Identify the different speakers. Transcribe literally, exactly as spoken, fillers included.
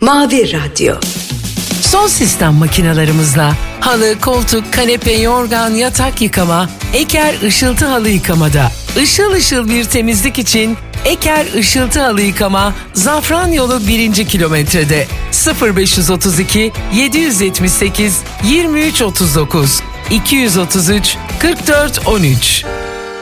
Speaker 1: Mavi Radyo.
Speaker 2: Son sistem makinalarımızla halı, koltuk, kanepe, yorgan, yatak yıkama, Eker ışıltı halı yıkamada. Işıl ışıl bir temizlik için Eker ışıltı halı yıkama Zafran Yolu birinci kilometrede. sıfır beş otuz iki yedi yetmiş sekiz yirmi üç otuz dokuz iki otuz üç kırk dört on üç.